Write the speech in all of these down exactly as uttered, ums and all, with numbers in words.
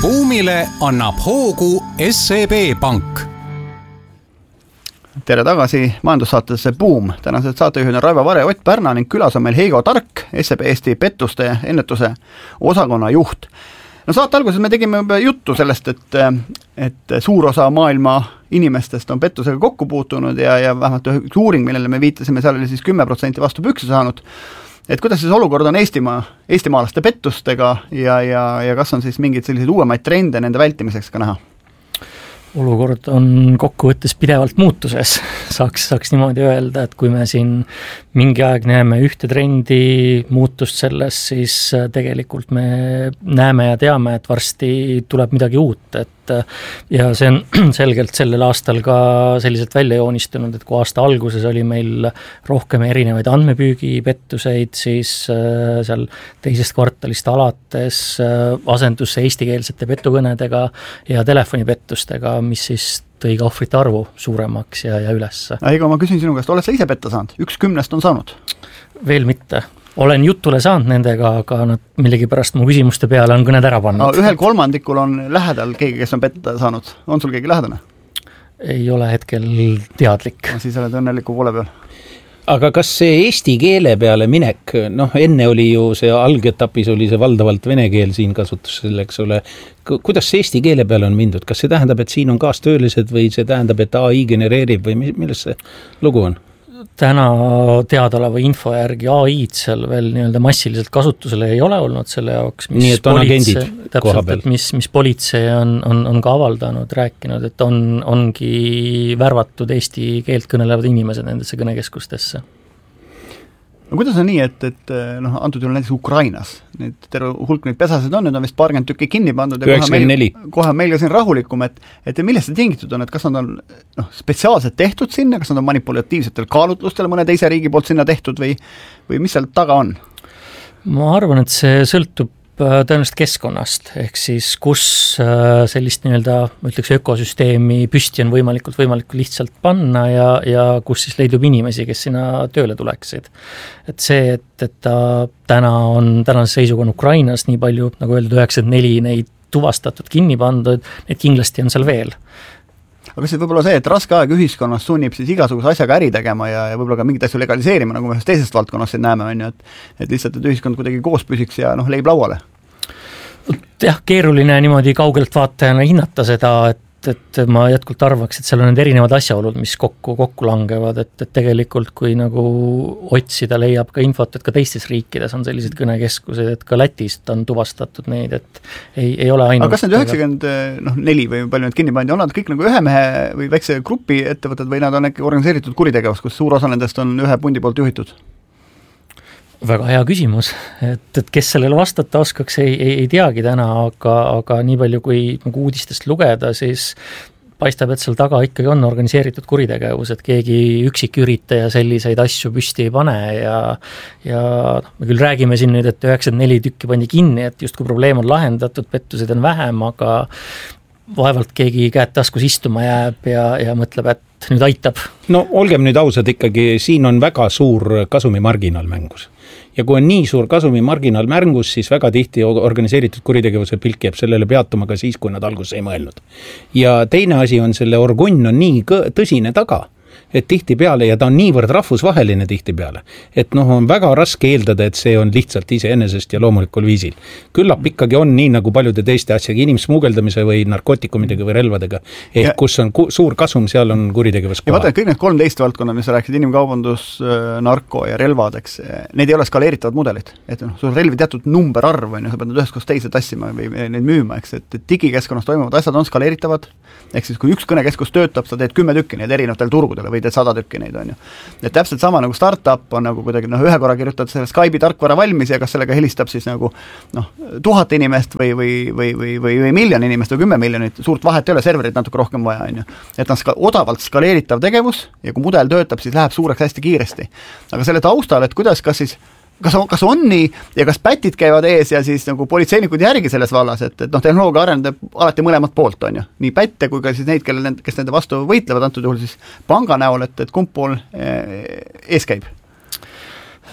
buumile annab hoogu S E B Pank. Tere tagasi majandussaatesse Buum. Tänased saatejuhid on Raivo Vare, Ott Pärna ning külas on meil Heigo Tark, S E B Eesti pettuste ennetuse osakonna juht. No saate alguses me tegime juttu sellest, et, et suur osa maailma inimestest on pettusega kokku puutunud ja, ja vähemalt üks uuring, millele me viitasime, seal oli siis kümme protsenti vastu pükse saanud. Et kuidas siis olukord on Eestimaa, eestimaalaste pettustega ja, ja, ja kas on siis mingid sellised uuemaid trende nende vältimiseks ka näha? Olukord on kokkuvõttes pidevalt muutuses, saaks, saaks niimoodi öelda, et kui me siin mingi aeg näeme ühte trendi muutust selles, siis tegelikult me näeme ja teame, et varsti tuleb midagi uut, et ja see on selgelt sellel aastal ka selliselt välja joonistunud, et kui aasta alguses oli meil rohkem erinevaid andmepüügipettuseid, siis seal teisest kvartalist alates asendus eestikeelsete petukõnedega ja telefonipettustega, mis siis tõi ka ohvrite arvu suuremaks ja, ja üles. Eigo, ma küsin sinu käest, oled sa ise petta saanud? Üks kümnest on saanud? Veel mitte. Olen jutule saanud nendega, aga nad millegi pärast mu küsimuste peale on kõned ära pannud. No, ühel kolmandikul on lähedal keegi, kes on petta saanud. On sul keegi lähedane? Ei ole hetkel teadlik. No, siis oled õnneliku poole peal. Aga kas see eesti keele peale minek, noh enne oli ju see algetapis oli see valdavalt vene keel siin kasutus selleks ole, kuidas see eesti keele peale on mindud? Kas see tähendab, et siin on kaastöölised või see tähendab, et A I genereerib või milles see lugu on? Täna teadaoleva info järgi A I-d seal veel nii-öelda massiliselt kasutusele ei ole olnud selle jaoks, mis, Nii, et on politsei, täpselt, et mis, mis politsei on, on, on ka avaldanud, rääkinud, et on, ongi värvatud eesti keelt kõnelevad inimesed nendesse kõnekeskustesse. No kuidas on nii, et, et noh, antud juhul näiteks Ukrainas, need terve hulk neid pesasid on, nüüd on vist paarkümmend tükki kinni pandud ja kohe meil, kohe meil ka siin rahulikum, et, et millest see tingitud on, et kas nad on noh, spetsiaalselt tehtud sinna, kas nad on manipulatiivsetel kaalutlustel mõne teise riigi poolt sinna tehtud või, või mis seal taga on? Ma arvan, et see sõltub tõenäoliselt keskkonnast, ehk siis kus sellist nii-öelda, ma ütleks, ökosüsteemi püsti on võimalikult võimalikult lihtsalt panna ja, ja kus siis leidub inimesi, kes sinna tööle tuleksid. Et see, et, et ta täna on tänase seisuga on Ukrainas nii palju, nagu öeldud, üheksakümmend neli neid tuvastatud, kinni pandud, neid kindlasti on seal veel. Aga kas see võib-olla see, et raske aeg ühiskonnas sunnib siis igasuguse asjaga äri tegema ja, ja võib-olla ka mingit asju legaliseerima, nagu me teisest valdkonnast siin näeme, on ju, et, et lihtsalt, et ühiskond kuidagi koos püsiks ja noh, leib lauale? Jah, keeruline niimoodi kaugelt vaatajana hinnata seda, et et ma jätkult arvaks, et seal on need erinevad asjaolud, mis kokku, kokku langevad, et, et tegelikult kui nagu otsida leiab ka infot, et ka teistes riikides on sellised kõnekeskused, et ka Lätist on tuvastatud neid, et ei, ei ole ainult... Aga kas need üheksakümmend neli või palju need kinni pandi, on nad kõik nagu ühe mehe või väikse grupi ettevõtted või nad on äkki organiseeritud kuritegevus, kus suur osa nendest on ühe pundi poolt juhitud? Väga hea küsimus, et, et kes sellele vastata oskaks, ei, ei, ei teagi täna, aga, aga nii palju kui nagu uudistest lugeda, siis paistab, et seal taga ikkagi on organiseeritud kuritegevus, et keegi üksik üritaja selliseid asju püsti ei pane ja, ja me küll räägime siin nüüd, et üheksakümmend neli tükki pandi kinni, et just kui probleem on lahendatud, pettused on vähem, aga vaevalt keegi käed taskus istuma jääb ja, ja mõtleb, et nüüd aitab. No olgem nüüd ausad ikkagi, siin on väga suur kasumimarginaal mängus. Ja kui on nii suur kasumimarginaal mängus, siis väga tihti organiseeritud kuritegevuse pilk jääb sellele peatuma ka siis, kui nad alguses ei mõelnud. Ja teine asi on selle orgunn on nii tõsine taga, et tihti peale, ja ta on niivõrd rahvusvaheline tihti peale, et noh, on väga raske eeldada, et see on lihtsalt iseenesest ja loomulikul viisil. Küllap ikkagi on nii nagu paljude teiste asjaga, inimsmuugeldamise või narkootikumidega või relvadega, ehk ja, kus on ku- suur kasum, seal on kuritegevus koha. Ja vaata, kõik need kolmteist valdkonnad, mis sa rääksid, inimkaubandus, narko ja relvadeks, need ei ole skaleeritavad mudelid. Et noh, sul relvi teatud number arv, on, sa pead need ühest koos teise tassima või neid müüma, eks, et digikeskkonnas toimuvad asjad on skaleeritavad, ehk siis kui üks kõnekeskus töötab, sa teed kümme tükki neid erinevatel turgudele või teed sada tükki neid, on ju. Et täpselt sama nagu startup on nagu kuidagi, noh, ühe korra kirjutad selle Skype'i tarkvara valmis ja kas sellega helistab siis nagu, noh, tuhat inimest või, või, või, või, või, või miljon inimest või kümme miljonit, suurt vahet ei ole, serverit natuke rohkem vaja, on ju. Et on ska- odavalt skaleeritav tegevus ja kui mudel töötab, siis läheb suureks hästi kiiresti. Aga selle taustal, et kuidas, kas siis Kas on, kas on nii ja kas pätid käivad ees ja siis nagu politseinikud järgi selles vallas, et, et noh, tehnoloogia arendab alati mõlemat poolt, on ju. Nii pätte kui ka siis neid, kelle, kes nende vastu võitlevad, antud juhul siis panga näol, et, et kumb pool ees käib?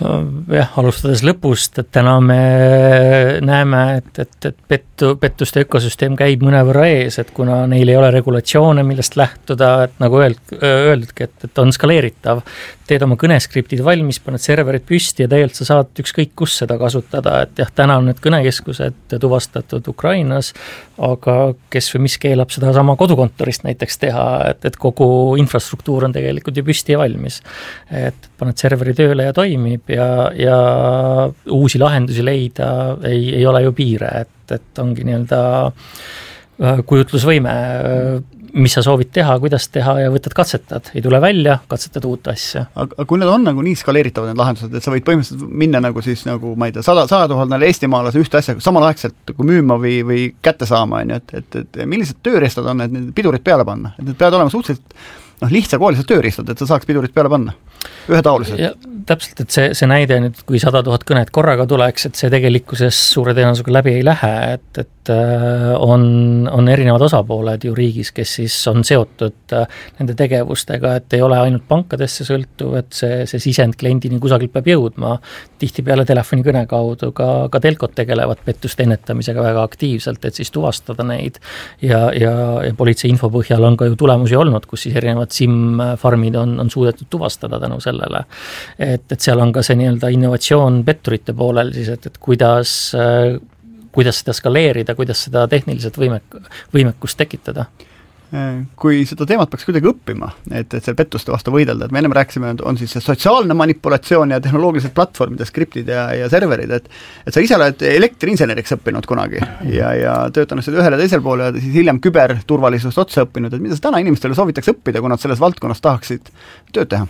Jah, alustades lõpust, et täna me näeme, et, et, et pettu, pettuste ökosüsteem käib mõnevõrra ees, et kuna neil ei ole regulatsioone, millest lähtuda, et nagu öeld, öeldudki, et, et on skaleeritav, teed oma kõneskriptid valmis, paned serverid püsti ja tegelikult sa saad ükskõik kus seda kasutada, et jah, täna on need kõnekeskused tuvastatud Ukrainas, aga kes või mis keelab seda sama kodukontorist näiteks teha, et, et kogu infrastruktuur on tegelikult ju püsti ja valmis. Et paned serveri tööle ja toimib ja, ja uusi lahendusi leida ei, ei ole ju piire, et, et ongi nii-öelda kujutlusvõime, mis sa soovid teha, kuidas teha ja võtad katsetad, ei tule välja, katsetad uut asja. Aga kui need on nagu nii skaleeritavad need lahendused, et sa võid põhimõtteliselt minna nagu siis nagu, ma ei tea, sada, sada tuhandele eestimaalase ühte asja samal aegselt kui müüma või, või kätte saama, et, et, et millised tööriistad on, et need pidurid peale panna, et need peavad olema suhteliselt noh, lihtsakoolised tööriistad, et sa saaks pidurid peale panna, ühetaoliselt. Täpselt, et see, see näide nüüd, kui sada tuhat kõnet korraga tuleks, et see tegelikkuses suure tõenäosusega läbi ei lähe, et, et on, on erinevad osapooled ju riigis, kes siis on seotud nende tegevustega, et ei ole ainult pankadesse sõltuv, et see, see sisend kliendini kusagilt peab jõudma, tihti peale telefonikõne kaudu, ka, ka telkod tegelevad pettuste ennetamisega väga aktiivselt, et siis tuvastada neid ja, ja, ja politsei info põhjal on ka ju tulemusi olnud, kus siis erinevad SIM-farmid on, on suudetud tuvastada tänu sellele. Et, et seal on ka see nii-öelda innovatsioon petturite poolel siis, et, et kuidas, kuidas seda skaleerida, kuidas seda tehniliselt võimek, võimekust tekitada. Kui seda teemat peaks kuidagi õppima, et, et seal pettuste vastu võidelda, et me ennem rääkisime, on siis see sotsiaalne manipulatsioon ja tehnoloogilised platvormid ja skriptid ja, ja serverid, et, et sa ise oled elektriinseneriks õppinud kunagi ja, ja töötanud seda ühel ja teisel pool ja siis hiljem küberturvalisust otsa õppinud, et mida sa täna inimestele soovitaks õppida, kui nad selles valdkonnas tahaksid tööd teha?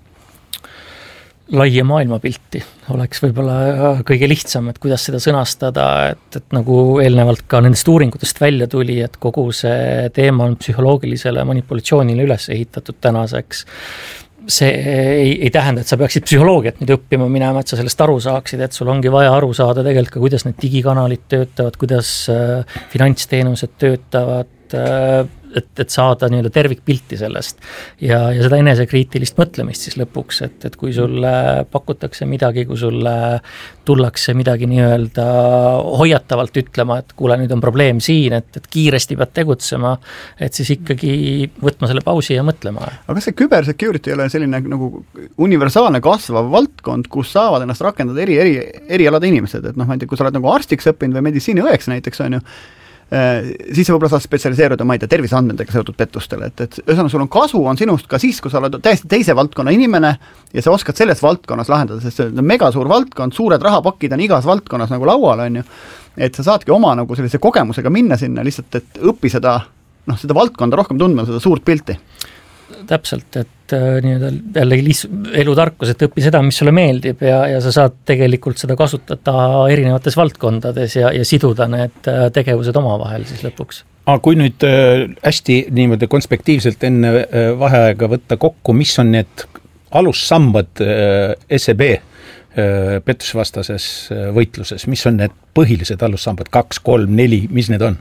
Laia maailmapilti oleks võib-olla kõige lihtsam, et kuidas seda sõnastada, et, et nagu eelnevalt ka nendest uuringutest välja tuli, et kogu see teema on psühholoogilisele manipulatsioonile üles ehitatud tänaseks. See ei, ei tähenda, et sa peaksid psühholoogiat nüüd õppima minema, et sa sellest aru saaksid, et sul ongi vaja aru saada tegelikult ka, kuidas need digikanalid töötavad, kuidas äh, finantsteenused töötavad, äh, et, et saada nii-öelda tervikpilti sellest ja, ja seda enesekriitilist mõtlemist siis lõpuks, et, et kui sulle pakutakse midagi, kui sulle tullakse midagi nii-öelda hoiatavalt ütlema, et kuule, nüüd on probleem siin, et, et kiiresti pead tegutsema, et siis ikkagi võtma selle pausi ja mõtlema. Aga kas see kübersecurity ei ole selline nagu universaalne kasvav valdkond, kus saavad ennast rakendada eri, eri, erialade inimesed, et noh, ma ei tea, kui sa oled nagu arstiks õppinud või meditsiiniõeks näiteks, on ju, siis sa võib-olla saad spetsialiseeruda, ma ei tea, terviseandmetega seotud pettustele, et, et ühesõnaga sul on kasu on sinust ka siis, kui sa oled täiesti teise valdkonna inimene ja sa oskad selles valdkonnas lahendada, sest see on mega suur valdkond, suured rahapakid on igas valdkonnas nagu laual, on ju, et sa saadki oma nagu sellise kogemusega minna sinna lihtsalt, et õpi seda, noh, seda valdkonda rohkem tundma, seda suurt pilti. Täpselt, et äh, nii-öelda jällegi liis, elutarkus, et õpi seda, mis sulle meeldib ja, ja sa saad tegelikult seda kasutada erinevates valdkondades ja, ja siduda need tegevused omavahel siis lõpuks. Aga kui nüüd äh, hästi niimoodi konspektiivselt enne äh, vaheaega võtta kokku, mis on need alussambad äh, S E B äh, pettusvastases äh, võitluses, mis on need põhilised alussambad, kaks, kolm, neli, mis need on?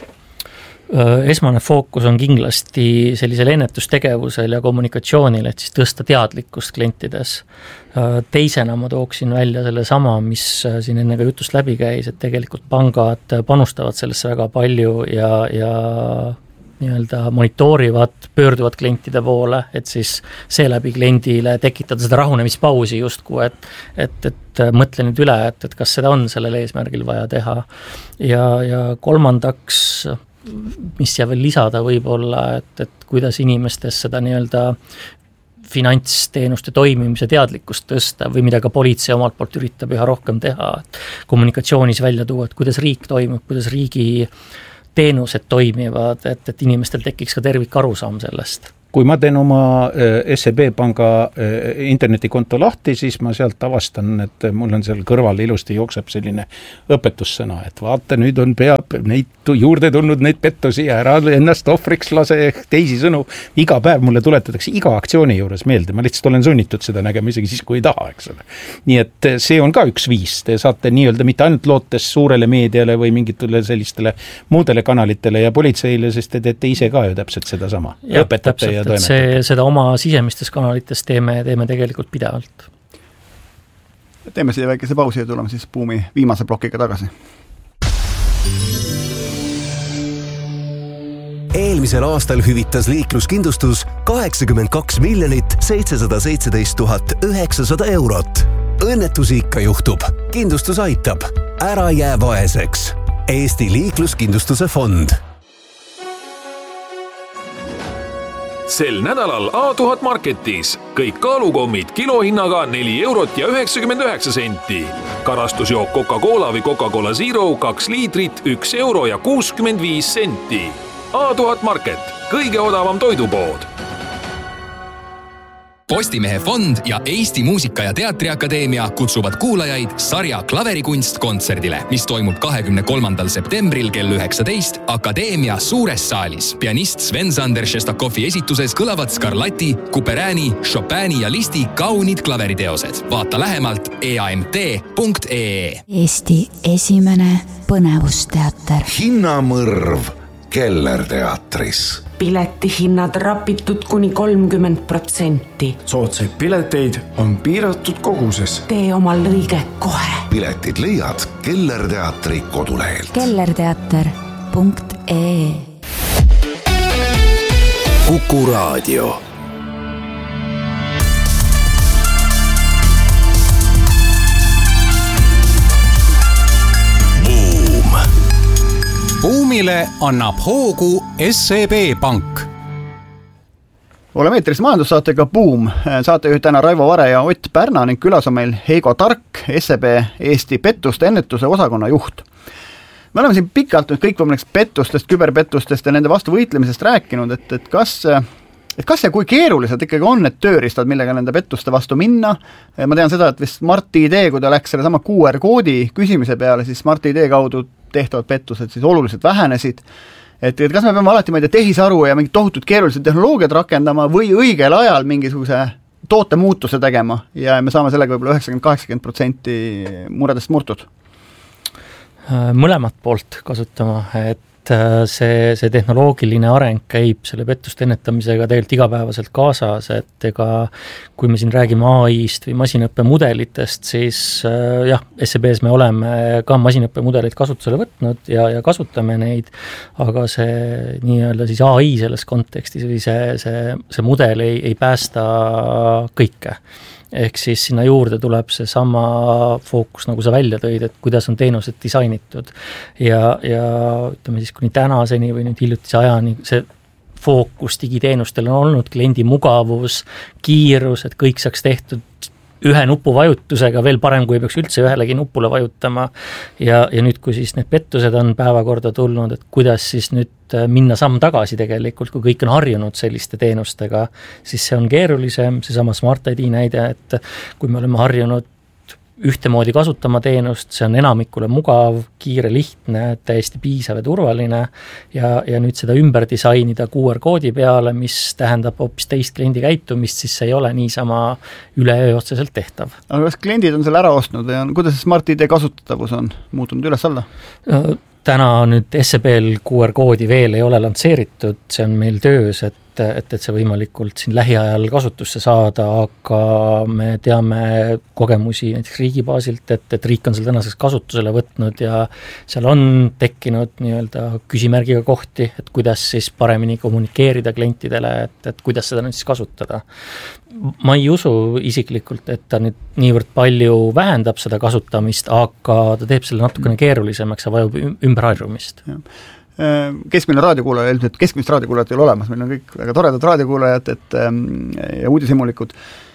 Esmane fookus on kindlasti sellisel ennetustegevusel ja kommunikatsioonil, et siis tõsta teadlikkust klientides. Teisena ma tooksin välja selle sama, mis siin enne ka jutust läbi käis, et tegelikult pangad panustavad sellesse väga palju ja, ja nii-öelda monitoorivad, pöörduvad klientide poole, et siis seeläbi kliendile tekitada seda rahunemispausi justku, et, et, et mõtle nüüd üle, et, et kas seda on sellel eesmärgil vaja teha. Ja, ja kolmandaks, mis jääb veel lisada võib-olla, et, et kuidas inimestes seda nii-öelda finantsteenuste toimimise teadlikkust tõsta või mida ka politsei omalt poolt üritab üha rohkem teha, et kommunikatsioonis välja tuua, et kuidas riik toimub, kuidas riigi teenused toimivad, et, et inimestel tekiks ka tervik arusaam sellest. Kui ma teen oma S E B panga internetikonto lahti, siis ma sealt avastan, et mul on seal kõrval ilusti jookseb selline õpetussõna, et vaata, nüüd on peab neid juurde tulnud neid pettusi ja ära ennast ohvriks lase teisi sõnu. Iga päev mulle tuletatakse iga aktsiooni juures meelde, ma lihtsalt olen sunnitud seda nägema isegi siis, kui ei taha, eks ole. Nii et see on ka üks viis, te saate nii-öelda mitte ainult lootes suurele meediale või mingitele sellistele muudele kanalitele ja politseile, sest te teete ise ka ju täpselt seda sama. Õpetate ja et see, seda oma sisemistes kanalites teeme, teeme tegelikult pidevalt. Teeme siia väikese pausi ja tuleme siis Buumi viimase plokiga tagasi. Eelmisel aastal hüvitas liikluskindlustus kaheksakümmend kaks miljonit seitsesada seitseteist tuhat üheksasada eurot. Õnnetusi ikka juhtub. Kindlustus aitab. Ära jää vaeseks. Eesti liikluskindlustuse fond. Sel nädalal A tuhat Marketis kõik kaalukommid kilohinnaga neli eurot ja üheksakümmend üheksa senti. Karastusjook Coca-Cola või Coca-Cola Zero kaks liitrit üks euro ja kuuskümmend viis senti. A tuhat Market, kõige odavam toidupood. Postimehe fond ja Eesti Muusika- ja Teatriakadeemia kutsuvad kuulajaid sarja Klaverikunst kontserdile, mis toimub kahekümne kolmandal septembril kell üheksateist Akadeemia suures saalis. Pianist Sven-Sander Šestakovi esituses kõlavad Scarlatti, Couperäni, Chopini ja Listi kaunid klaveriteosed. Vaata lähemalt e a m t punkt e e. Eesti esimene põnevusteater. Hinnamõrv Kellerteatris. Piletihinnad rapitud kuni kolmkümmend protsenti. Soodsaid pileteid on piiratud koguses. Tee omal lõige kohe. Piletid leiad Kellerteatri kodulehelt. kellerteater punkt e e. Kuku Raadio. Buumile annab hoogu S E B Pank. Oleme eetris majandussaatega Buum. Saatejuhid täna Raivo Vare ja Ott Pärna ning külas on meil Heigo Tark, S E B Eesti pettuste ennetuse osakonna juht. Me oleme siin pikalt nüüd kõikvõimaliks pettustest, küberpettustest ja nende vastu võitlemisest rääkinud, et, et kas... Et kas ja kui keerulised ikkagi on need tööriistad, millega nende pettuste vastu minna? Ma tean seda, et vist Smart I D, kui ta läks selle sama Q R-koodi küsimise peale, siis Smart I D kaudu tehtavad pettused siis oluliselt vähenesid. Et, et kas me peame alati mõelda tehisaru ja mingid tohutud keerulised tehnoloogiad rakendama või õigel ajal mingisuguse toote muutuse tegema ja me saame sellega võib-olla üheksakümmend kaheksakümmend protsenti muredest murtud? Mõlemat poolt kasutama, et see, see tehnoloogiline areng käib selle pettuste ennetamisega tegelikult igapäevaselt kaasas, et ega kui me siin räägime A I-st või masinõppemudelitest, siis jah, S E B-s me oleme ka masinõppemudeleid kasutusele võtnud ja, ja kasutame neid, aga see nii-öelda siis A I selles kontekstis või see, see, see mudel ei, ei päästa kõike. Ehk siis sinna juurde tuleb see sama fookus, nagu sa välja tõid, et kuidas on teenused disainitud. Ja, ja ütleme siis kuni tänaseni või nüüd hiljutise ajani see fookus digiteenustel on olnud kliendi mugavus, kiirus, et kõik saaks tehtud ühe nupu vajutusega, veel parem, kui ei peaks üldse ühelegi nupule vajutama. Ja, ja nüüd, kui siis need pettused on päevakorda tulnud, et kuidas siis nüüd minna samm tagasi tegelikult, kui kõik on harjunud selliste teenustega, siis see on keerulisem, see sama Smart I D näide, et kui me oleme harjunud ühtemoodi kasutama teenust, see on enamikule mugav, kiire, lihtne, täiesti piisav ja turvaline ja, ja nüüd seda ümber disainida Q R-koodi peale, mis tähendab hoopis teist kliendi käitumist, siis see ei ole niisama üleöö otseselt tehtav. Aga kas kliendid on selle ära ostnud või on, kuidas Smart I D kasutatavus on muutunud üles alla? Täna nüüd S E B-l Q R-koodi veel ei ole lansseeritud, see on meil töös, et et, et see võimalikult siin lähiajal kasutusse saada, aga me teame kogemusi näiteks riigi baasilt, et, et riik on selle tänaseks kasutusele võtnud ja seal on tekkinud nii-öelda küsimärgiga kohti, et kuidas siis paremini kommunikeerida klientidele, et, et kuidas seda nüüd siis kasutada. Ma ei usu isiklikult, et ta nüüd niivõrd palju vähendab seda kasutamist, aga ta teeb selle natukene keerulisemaks ja vajub ümberharjumist. Keskmine raadiokuulaja, ilmselt keskmist raadiokuulajat ei ole olemas, meil on kõik väga toredad raadiokuulajad et, ja uudishimulikud.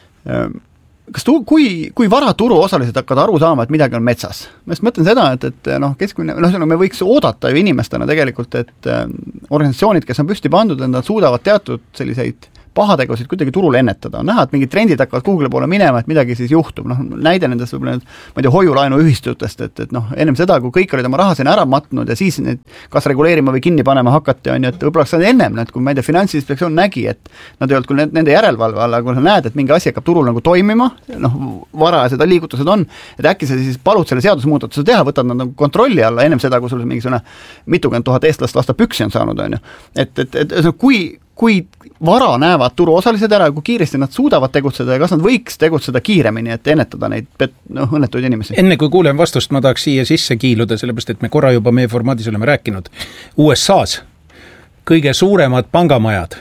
Kas tu, kui, kui vara turu osalised hakkavad aru saama, et midagi on metsas? Ma just mõtlen seda, et, et noh, keskmine, noh, me võiks oodata ju inimestena tegelikult, et organisatsioonid, kes on püsti pandud, nad suudavad teatud selliseid pahategusid kuidagi turul ennetada. On näha, et mingid trendid hakkavad Google poole minema, et midagi siis juhtub. Noh, näide nendest võib-olla need, ma ei tea, hoiulaenu ühistutest, et, et noh, ennem seda, kui kõik olid oma raha sinna ära matnud ja siis need kas reguleerima või kinni panema hakati, on ju, et võib-olla oleks ennem, et kui ma ei tea, Finantsinspektsioon nägi, et nad ei olnud küll nende järelevalve alla, kui sa näed, et mingi asi hakkab turul nagu toimima, noh, varajased liigutused on, et äkki sa siis palud selle seadusmuudatuse teha, võtad nad nagu kontrolli alla ennem seda, kui sul mingisugune mitukümmend tuhat eestlast vastu püksi on saanud, on ju. Et, et, et kui kui vara näevad turuosalised ära, kui kiiresti nad suudavad tegutseda ja kas nad võiks tegutseda kiiremini, et ennetada neid pet, noh, õnnetuid inimesi? Enne kui kuulen vastust, ma tahaks siia sisse kiiluda, sellepärast et me korra juba meie formaadis oleme rääkinud. U S A-s kõige suuremad pangamajad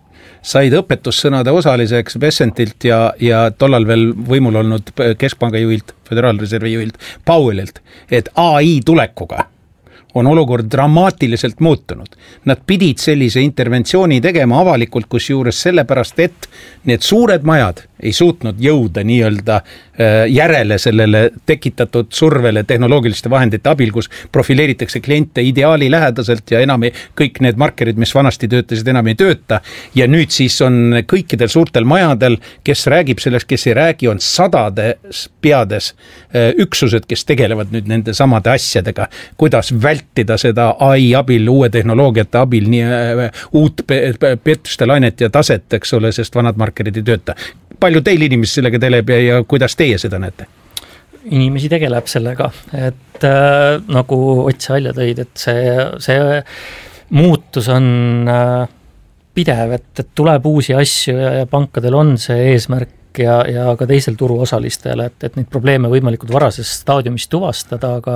said õpetussõnade osaliseks Bessentilt ja, ja tollal veel võimul olnud keskpanga juhilt, Föderaalreservi juhilt, Powellilt, et A I tulekuga on olukord dramaatiliselt muutunud. Nad pidid sellise interventsiooni tegema avalikult, kus juures sellepärast, et need suured majad ei suutnud jõuda nii-öelda järele sellele tekitatud survele tehnoloogiliste vahendite abil, kus profileeritakse kliente ideaali lähedaselt ja enam ei, kõik need markerid, mis vanasti töötasid, enam ei tööta. Ja nüüd siis on kõikidel suurtel majadel, kes räägib sellest, kes ei räägi, on sadades peades üksused, kes tegelevad nüüd nende samade asjadega, kuidas vältida seda A I abil, uue tehnoloogiate abil, nii uut pettuste lainet ja taset, eks ole, sest vanad markerid ei tööta. Palju teil inimesi sellega teleb ja, ja kuidas teie seda näete? Inimesi tegeleb sellega, et äh, nagu Ott välja tõid, et see, see muutus on äh, pidev, et, et tuleb uusi asju ja, ja pankadel on see eesmärk ja, ja ka teisel turuosalistel, et, et neid probleeme võimalikult varases staadiumis tuvastada, aga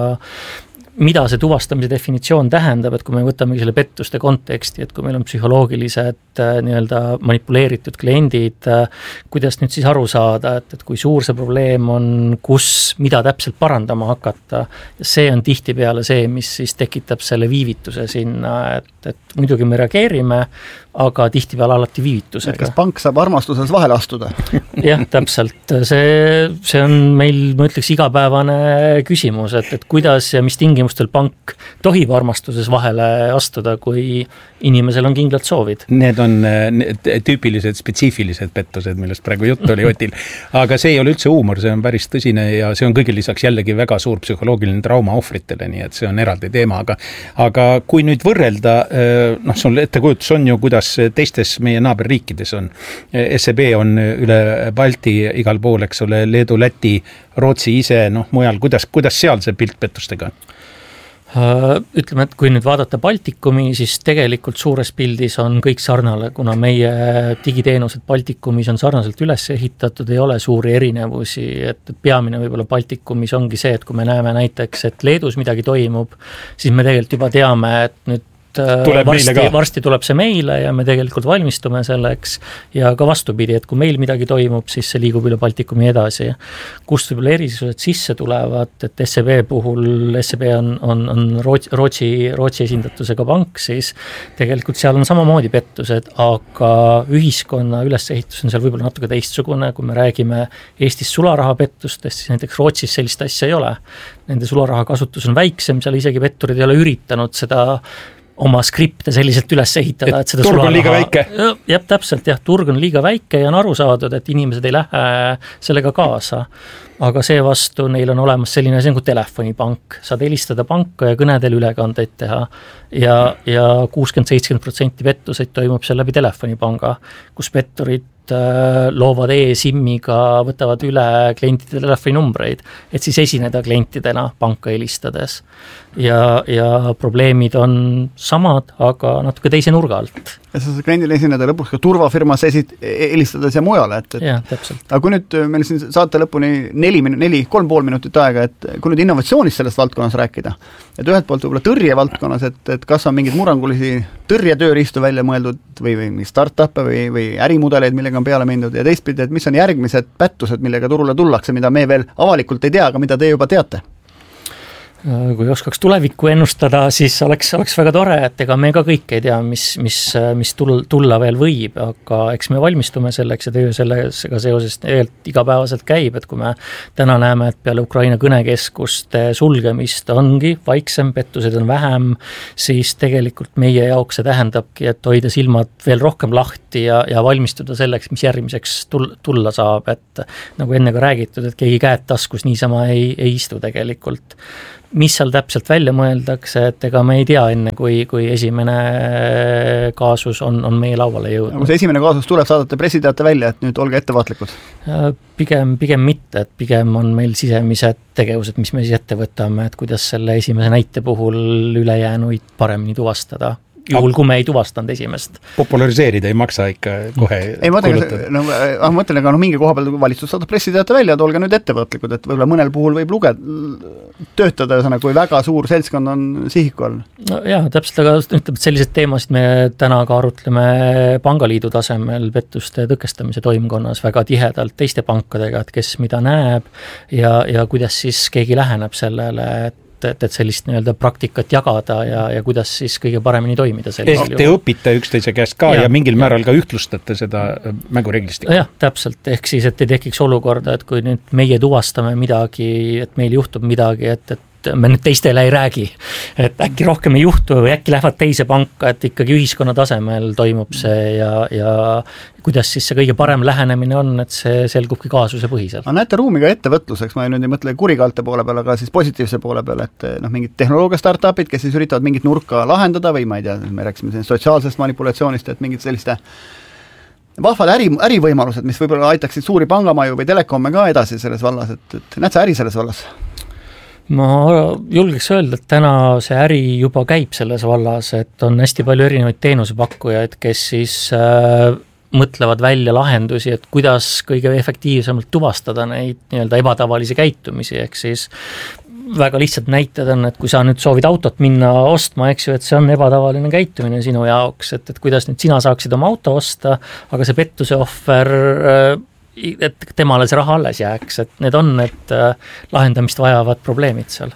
mida see tuvastamise definitsioon tähendab, et kui me võtamegi selle pettuste konteksti, et kui meil on psühholoogilised nii-öelda manipuleeritud kliendid, kuidas nüüd siis aru saada, et, et kui suur see probleem on, kus, mida täpselt parandama hakata, ja see on tihtipeale see, mis siis tekitab selle viivituse sinna, et, et muidugi me reageerime, aga tihtipeale alati viivitusega. Et kas pank saab armastuses vahele astuda? Jah, täpselt. See, see on meil, ma ütleks, igapäevane küsimus, et, et kuidas ja mis tingimustel pank tohib armastuses vahele astuda, kui inimesel on kindlad soovid. Need on tüüpilised, spetsiifilised pettused, millest praegu juttu oli Otil. Aga see ei ole üldse huumor, see on päris tõsine ja see on kõige lisaks jällegi väga suur psühholoogiline trauma ohvritele, nii et see on eraldi teema. Aga, aga kui nüüd võrrelda, noh, sul ettekujutus on ju, kuidas teistes meie naaberriikides on. S E B on üle Balti igal pool, eks ole, Leedu, Läti, Rootsi ise, noh, mujal, kuidas, kuidas seal see pilt pettustega on? Ütleme, et kui nüüd vaadata Baltikumi, siis tegelikult suures pildis on kõik sarnale, kuna meie digiteenused Baltikumis on sarnaselt üles ehitatud, ei ole suuri erinevusi, et peamine võib-olla Baltikumis ongi see, et kui me näeme näiteks, et Leedus midagi toimub, siis me tegelikult juba teame, et nüüd varsti, varsti tuleb see meile ja me tegelikult valmistume selleks ja ka vastupidi, et kui meil midagi toimub, siis see liigub üle Baltikumi edasi. Kust võib-olla erisused sisse tulevad, et S E B puhul, S E B on, on, on Rootsi, Rootsi esindatusega pank, siis tegelikult seal on samamoodi pettused, aga ühiskonna ülesehitus on seal võib-olla natuke teistsugune, kui me räägime Eestis sularahapettustest, siis näiteks Rootsis sellist asja ei ole. Nende sularaha kasutus on väiksem, seal isegi petturid ei ole üritanud seda oma skripte selliselt üles ehitada, et, et seda turg on liiga väike. Jah, täpselt, jah, turg on liiga väike ja on aru saadud, et inimesed ei lähe sellega kaasa. Aga see vastu neil on olemas selline asi nagu telefonipank. Saad helistada panka ja kõnedel ülekandeid teha. Ja, ja kuuskümmend seitsekümmend protsenti pettuseid toimub seal läbi telefonipanga, kus petturid loovad e-SIM-iga, võtavad üle klientide telefoninumbreid, et siis esineda klientidena panka helistades. Ja, ja probleemid on samad, aga natuke teise nurga alt. Ja sa kliendile esineda lõpuks ka turvafirmas esit- helistades ja mujale. Et, et, ja, täpselt. Aga kui nüüd meil siin saate lõpuni neli, neli, kolm pool minutit aega, et kui nüüd innovatsioonist sellest valdkonnas rääkida, et ühelt poolt võib-olla tõrje valdkonnas, et, et kas on mingid murrangulisi tõrjetööriistu välja mõeldud või, või start-up'e või, või ärimudeleid, millega on peale mindud ja teistpidi, et mis on järgmised pättused, millega turule tullakse, mida me veel avalikult ei tea, aga mida te juba teate? Kui oskaks tulevikku ennustada, siis oleks, oleks väga tore, et ega me ka kõik ei tea, mis, mis, mis tulla veel võib, aga eks me valmistume selleks ja töö sellega seoses igapäevaselt käib, et kui me täna näeme, et peale Ukraina kõnekeskuste sulgemist ongi vaiksem, pettused on vähem, siis tegelikult meie jaoks see tähendabki, et hoida silmad veel rohkem lahti ja, ja valmistuda selleks, mis järgmiseks tulla saab, et nagu enne ka räägitud, et keegi käed taskus niisama ei, ei istu tegelikult. Mis seal täpselt välja mõeldakse, et ega me ei tea enne, kui, kui esimene kaasus on, on meie lauale jõudnud. Kui see esimene kaasus tuleb, saadate pressiteate välja, et nüüd olge ettevaatlikud? Pigem, pigem mitte, et pigem on meil sisemised tegevused, mis me siis ette võtame, et kuidas selle esimese näite puhul ülejäänuid paremini tuvastada. juhul kui me ei tuvastanud esimest. Populariseerida ei maksa ikka kohe ei, ma mõtlen, no, ma mõtlen, aga no mingi koha peal valitsus saadab pressiteate välja, et olge nüüd ettevõtlikud, et võib-olla mõnel puhul võib lugeda, töötada üsana, kui väga suur seltskond on sihiku all. No jah, täpselt, aga ütleb, et sellised teemasid me täna ka arutleme pangaliidu tasemel pettuste tõkestamise toimkonnas väga tihedalt teiste pankadega, et kes mida näeb ja, ja kuidas siis keegi läheneb sellele, et et, et sellist nii-öelda praktikat jagada ja, ja kuidas siis kõige paremini toimida. Ehk te õpite üksteise käest ka ja, ja mingil määral ka ühtlustate seda mängureeglistikku. jah, täpselt, ehk siis, et ei tekiks olukorda, et kui nüüd meie tuvastame midagi, et meil juhtub midagi, et, et me nüüd teistele ei räägi, et äkki rohkem ei juhtu või äkki lähevad teise panka, et ikkagi ühiskonna tasemel toimub see ja, ja kuidas siis see kõige parem lähenemine on, et see selgubki kaasuse põhiselt. Aga näete ruumi ka ettevõtluseks, ma nüüd ei mõtle kurikaalte poole peal, aga siis positiivse poole peal, et noh, mingid tehnoloogia startupid, kes siis üritavad mingit nurka lahendada või ma ei tea, me rääkisime sotsiaalsest manipulatsioonist, et mingid selliste vahvad äri, ärivõimalused, mis võib-olla aitaksid suuri pangamaju või telekomme ka edasi selles vallas, et, et näed sa äri selles vallas? Ma julgeks öelda, et täna see äri juba käib selles vallas, et on hästi palju erinevaid teenusepakkujaid, kes siis äh, mõtlevad välja lahendusi, et kuidas kõige efektiivsemalt tuvastada neid nii-öelda ebatavalisi käitumisi, ehk siis väga lihtsalt näited on, et kui sa nüüd soovid autot minna ostma, eks ju, et see on ebatavaline käitumine sinu jaoks, et, et kuidas nüüd sina saaksid oma auto osta, aga see pettuse ohver äh, et temale see raha alles jääks, et need on need lahendamist vajavad probleemid seal.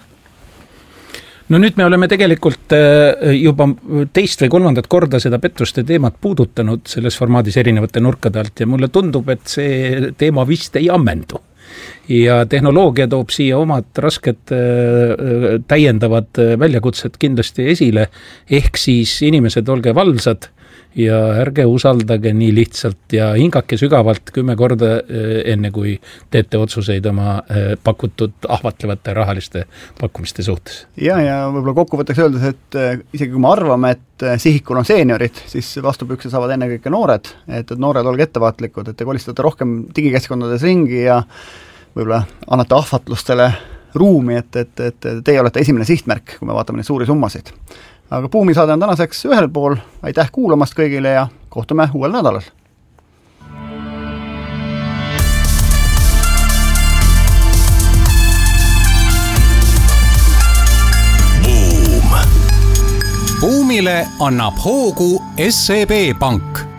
No nüüd me oleme tegelikult juba teist või kolmandat korda seda pettuste teemat puudutanud selles formaadis erinevate nurkade alt ja mulle tundub, et see teema vist ei ammendu. Ja tehnoloogia toob siia omad rasked täiendavad väljakutsed kindlasti esile, ehk siis inimesed olge valvsad ja ärge usaldage nii lihtsalt ja hingake sügavalt kümme korda enne, kui teete otsuseid oma pakutud ahvatlevate rahaliste pakkumiste suhtes. Ja, ja võib-olla kokkuvõtteks öeldes, et isegi kui me arvame, et sihikul on seeniorid, siis vastupükse saavad enne kõike noored, et, et noored olge ettevaatlikud, et te kolistate rohkem digikeskkondades ringi ja võib-olla annate ahvatlustele ruumi, et, et, et teie olete esimene sihtmärk, kui me vaatame neid suuri summasid. Aga Buumi saade on tänaseks ühel pool, aitäh kuulamast kõigile ja kohtume uuel nädalal. Buum. Buumile annab hoogu S E B Pank.